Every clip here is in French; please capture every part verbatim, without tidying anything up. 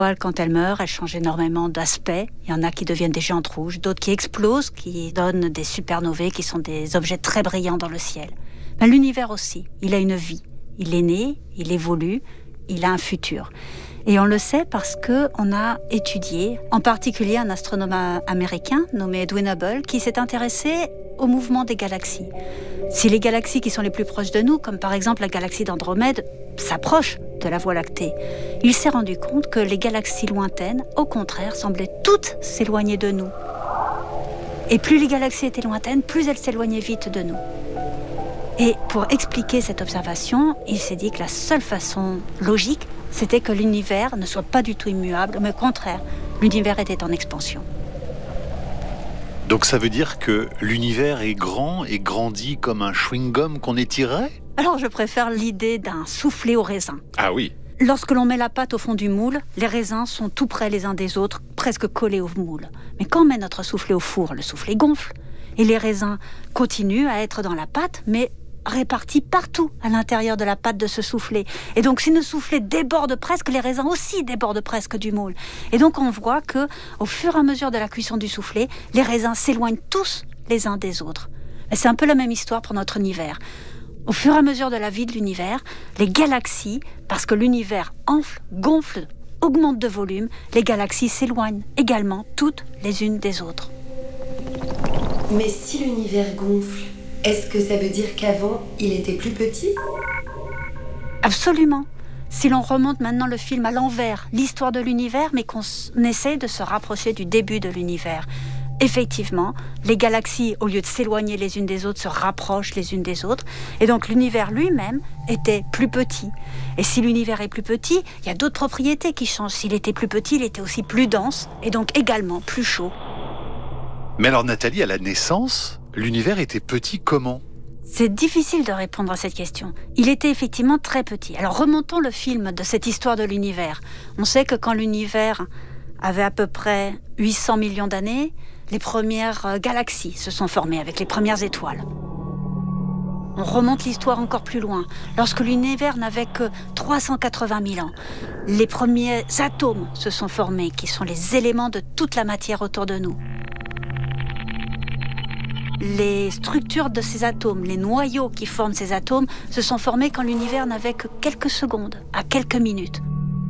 Quand elle meurt, elle change énormément d'aspect. Il y en a qui deviennent des géantes rouges, d'autres qui explosent, qui donnent des supernovae, qui sont des objets très brillants dans le ciel. Ben, l'univers aussi, il a une vie. Il est né, il évolue, il a un futur. Et on le sait parce qu'on a étudié, en particulier un astronome américain nommé Edwin Hubble, qui s'est intéressé au mouvement des galaxies. Si les galaxies qui sont les plus proches de nous, comme par exemple la galaxie d'Andromède, s'approchent de la Voie lactée, il s'est rendu compte que les galaxies lointaines, au contraire, semblaient toutes s'éloigner de nous. Et plus les galaxies étaient lointaines, plus elles s'éloignaient vite de nous. Et pour expliquer cette observation, il s'est dit que la seule façon logique, c'était que l'univers ne soit pas du tout immuable, mais au contraire, l'univers était en expansion. Donc ça veut dire que l'univers est grand et grandit comme un chewing-gum qu'on étirerait ? Alors je préfère l'idée d'un soufflet au raisin. Ah oui. Lorsque l'on met la pâte au fond du moule, les raisins sont tout près les uns des autres, presque collés au moule. Mais quand on met notre soufflet au four, le soufflet gonfle. Et les raisins continuent à être dans la pâte, mais répartis partout à l'intérieur de la pâte de ce soufflet. Et donc si le soufflet déborde presque, les raisins aussi débordent presque du moule. Et donc on voit que, au fur et à mesure de la cuisson du soufflet, les raisins s'éloignent tous les uns des autres. Et c'est un peu la même histoire pour notre univers. Au fur et à mesure de la vie de l'univers, les galaxies, parce que l'univers enfle, gonfle, augmente de volume, les galaxies s'éloignent également toutes les unes des autres. Mais si l'univers gonfle, est-ce que ça veut dire qu'avant, il était plus petit ? Absolument. Si l'on remonte maintenant le film à l'envers, l'histoire de l'univers, mais qu'on essaie de se rapprocher du début de l'univers. Effectivement, les galaxies, au lieu de s'éloigner les unes des autres, se rapprochent les unes des autres. Et donc l'univers lui-même était plus petit. Et si l'univers est plus petit, il y a d'autres propriétés qui changent. S'il était plus petit, il était aussi plus dense et donc également plus chaud. Mais alors Nathalie, à la naissance, l'univers était petit comment ? C'est difficile de répondre à cette question. Il était effectivement très petit. Alors remontons le film de cette histoire de l'univers. On sait que quand l'univers avait à peu près huit cents millions d'années, les premières galaxies se sont formées avec les premières étoiles. On remonte l'histoire encore plus loin. Lorsque l'univers n'avait que trois cent quatre-vingt mille ans, les premiers atomes se sont formés, qui sont les éléments de toute la matière autour de nous. Les structures de ces atomes, les noyaux qui forment ces atomes, se sont formés quand l'univers n'avait que quelques secondes, à quelques minutes.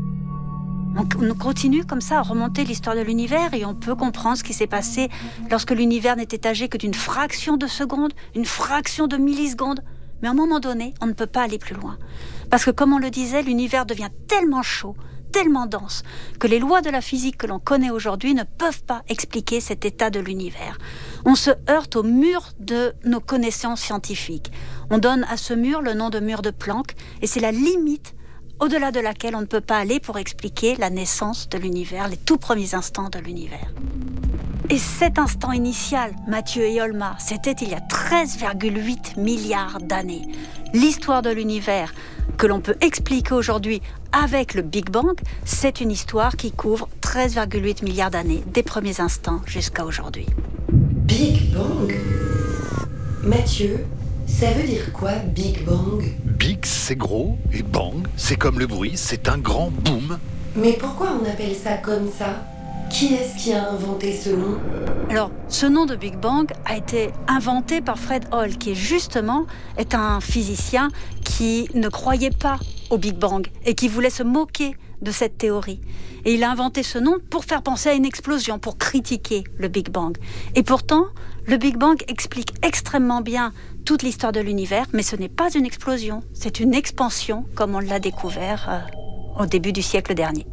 On continue comme ça à remonter l'histoire de l'univers et on peut comprendre ce qui s'est passé lorsque l'univers n'était âgé que d'une fraction de seconde, une fraction de milliseconde. Mais à un moment donné, on ne peut pas aller plus loin. Parce que comme on le disait, l'univers devient tellement chaud, tellement dense, que les lois de la physique que l'on connaît aujourd'hui ne peuvent pas expliquer cet état de l'univers. On se heurte au mur de nos connaissances scientifiques. On donne à ce mur le nom de mur de Planck et c'est la limite au-delà de laquelle on ne peut pas aller pour expliquer la naissance de l'univers, les tout premiers instants de l'univers. Et cet instant initial, Mathieu et Olma, c'était il y a treize virgule huit milliards d'années. L'histoire de l'univers que l'on peut expliquer aujourd'hui avec le Big Bang, c'est une histoire qui couvre treize virgule huit milliards d'années, des premiers instants jusqu'à aujourd'hui. Big Bang ? Mathieu, ça veut dire quoi, Big Bang ? Big, c'est gros, et bang, c'est comme le bruit, c'est un grand boom. Mais pourquoi on appelle ça comme ça ? Qui est-ce qui a inventé ce nom ? Alors, ce nom de Big Bang a été inventé par Fred Hoyle, qui justement est un physicien qui ne croyait pas au Big Bang et qui voulait se moquer de cette théorie. Et il a inventé ce nom pour faire penser à une explosion, pour critiquer le Big Bang. Et pourtant, le Big Bang explique extrêmement bien toute l'histoire de l'univers, mais ce n'est pas une explosion, c'est une expansion, comme on l'a découvert euh, au début du siècle dernier.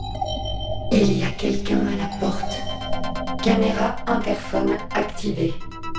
Il y a quelqu'un à la porte. Caméra interphone activée.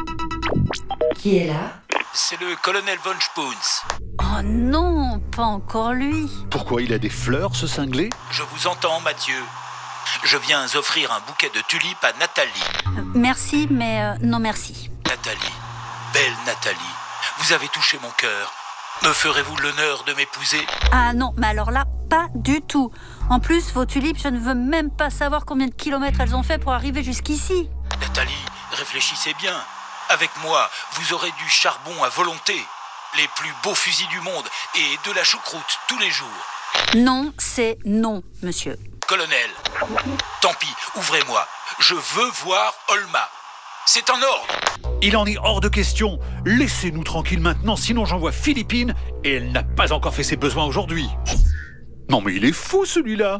Qui est là ? C'est le colonel von Spoons. Oh non, pas encore lui. Pourquoi il a des fleurs, ce cinglé ? Je vous entends, Mathieu. Je viens offrir un bouquet de tulipes à Nathalie. Euh, merci, mais euh, non merci. Nathalie, belle Nathalie, vous avez touché mon cœur. Me ferez-vous l'honneur de m'épouser ? Ah non, mais alors là, pas du tout. En plus, vos tulipes, je ne veux même pas savoir combien de kilomètres elles ont fait pour arriver jusqu'ici. Nathalie, réfléchissez bien. Avec moi, vous aurez du charbon à volonté, les plus beaux fusils du monde et de la choucroute tous les jours. Non, c'est non, monsieur. Colonel, tant pis, ouvrez-moi. Je veux voir Olma. C'est un ordre. Il en est hors de question. Laissez-nous tranquilles maintenant, sinon j'envoie Philippine et elle n'a pas encore fait ses besoins aujourd'hui. Non mais il est fou celui-là.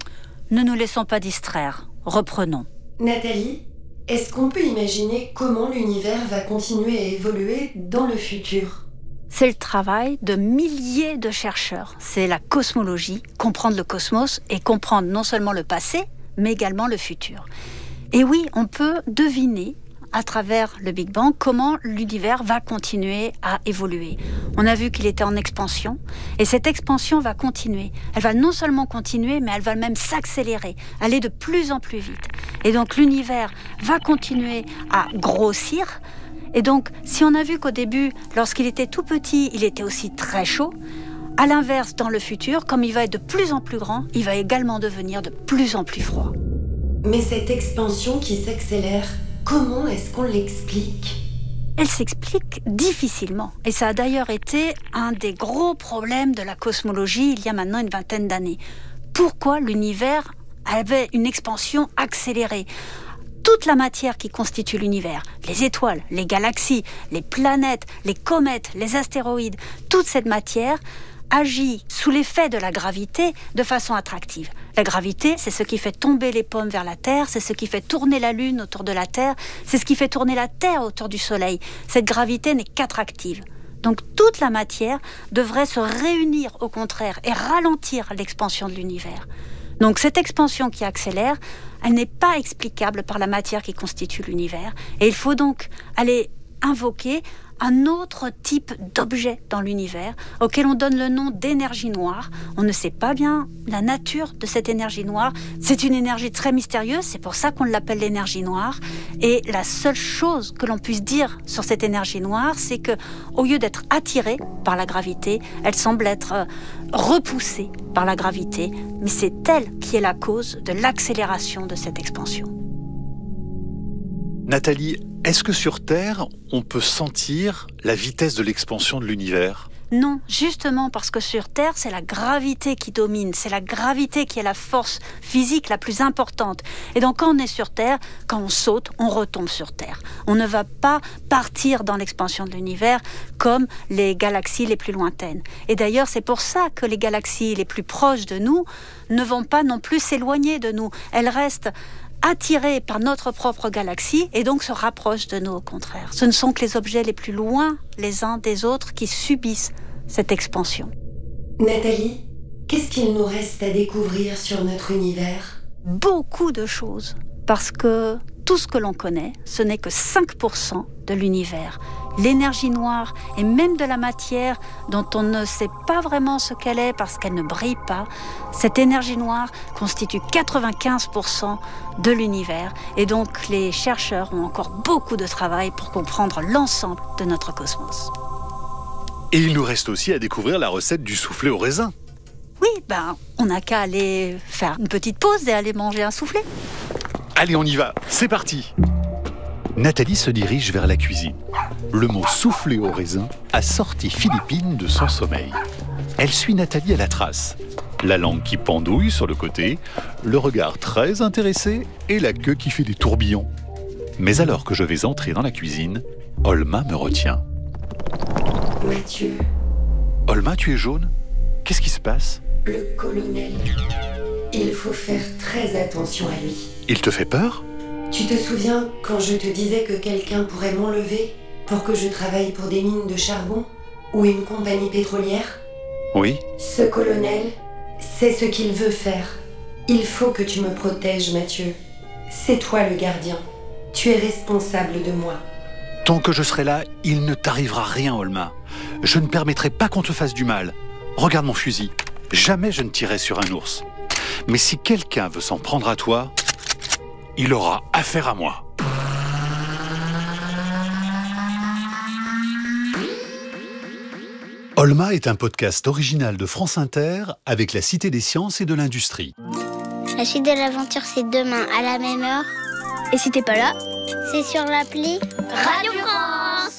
Ne nous laissons pas distraire. Reprenons. Nathalie, est-ce qu'on peut imaginer comment l'univers va continuer à évoluer dans le futur ? C'est le travail de milliers de chercheurs. C'est la cosmologie, comprendre le cosmos et comprendre non seulement le passé, mais également le futur. Et oui, on peut deviner à travers le Big Bang comment l'univers va continuer à évoluer. On a vu qu'il était en expansion et cette expansion va continuer. Elle va non seulement continuer, mais elle va même s'accélérer, aller de plus en plus vite. Et donc l'univers va continuer à grossir. Et donc, si on a vu qu'au début, lorsqu'il était tout petit, il était aussi très chaud, à l'inverse, dans le futur, comme il va être de plus en plus grand, il va également devenir de plus en plus froid. Mais cette expansion qui s'accélère, comment est-ce qu'on l'explique ? Elle s'explique difficilement. Et ça a d'ailleurs été un des gros problèmes de la cosmologie il y a maintenant une vingtaine d'années. Pourquoi l'univers avait une expansion accélérée ? Toute la matière qui constitue l'univers, les étoiles, les galaxies, les planètes, les comètes, les astéroïdes, toute cette matière agit sous l'effet de la gravité de façon attractive. La gravité, c'est ce qui fait tomber les pommes vers la Terre, c'est ce qui fait tourner la Lune autour de la Terre, c'est ce qui fait tourner la Terre autour du Soleil. Cette gravité n'est qu'attractive. Donc toute la matière devrait se réunir au contraire et ralentir l'expansion de l'univers. Donc cette expansion qui accélère, elle n'est pas explicable par la matière qui constitue l'univers. Et il faut donc aller invoquer un autre type d'objet dans l'univers auquel on donne le nom d'énergie noire. On ne sait pas bien la nature de cette énergie noire. C'est une énergie très mystérieuse, c'est pour ça qu'on l'appelle l'énergie noire. Et la seule chose que l'on puisse dire sur cette énergie noire, c'est que, au lieu d'être attirée par la gravité, elle semble être repoussée par la gravité, mais c'est elle qui est la cause de l'accélération de cette expansion. Nathalie, est-ce que sur Terre, on peut sentir la vitesse de l'expansion de l'univers ? Non, justement parce que sur Terre, c'est la gravité qui domine, c'est la gravité qui est la force physique la plus importante. Et donc quand on est sur Terre, quand on saute, on retombe sur Terre. On ne va pas partir dans l'expansion de l'univers comme les galaxies les plus lointaines. Et d'ailleurs, c'est pour ça que les galaxies les plus proches de nous ne vont pas non plus s'éloigner de nous. Elles restent attirés par notre propre galaxie et donc se rapprochent de nous au contraire. Ce ne sont que les objets les plus loin les uns des autres qui subissent cette expansion. Nathalie, qu'est-ce qu'il nous reste à découvrir sur notre univers ? Beaucoup de choses, parce que tout ce que l'on connaît, ce n'est que cinq pour cent de l'univers. L'énergie noire et même de la matière dont on ne sait pas vraiment ce qu'elle est parce qu'elle ne brille pas, cette énergie noire constitue quatre-vingt-quinze pour cent de l'univers et donc les chercheurs ont encore beaucoup de travail pour comprendre l'ensemble de notre cosmos. Et il nous reste aussi à découvrir la recette du soufflé au raisin. Oui, ben, on n'a qu'à aller faire une petite pause et aller manger un soufflé. Allez, on y va, c'est parti. Nathalie se dirige vers la cuisine. Le mot soufflé au raisin a sorti Philippine de son sommeil. Elle suit Nathalie à la trace. La langue qui pendouille sur le côté, le regard très intéressé et la queue qui fait des tourbillons. Mais alors que je vais entrer dans la cuisine, Olma me retient. Mathieu, Olma, tu es jaune ? Qu'est-ce qui se passe ? le colonel, il faut faire très attention à lui. Il te fait peur ? Tu te souviens quand je te disais que quelqu'un pourrait m'enlever pour que je travaille pour des mines de charbon ou une compagnie pétrolière ? Oui. Ce colonel, c'est ce qu'il veut faire. Il faut que tu me protèges, Mathieu. C'est toi le gardien. Tu es responsable de moi. Tant que je serai là, il ne t'arrivera rien, Olma. Je ne permettrai pas qu'on te fasse du mal. Regarde mon fusil. Jamais je ne tirerai sur un ours. Mais si quelqu'un veut s'en prendre à toi, il aura affaire à moi. Olma est un podcast original de France Inter avec la Cité des Sciences et de l'Industrie. La suite de l'aventure, c'est demain à la même heure. Et si t'es pas là, c'est sur l'appli Radio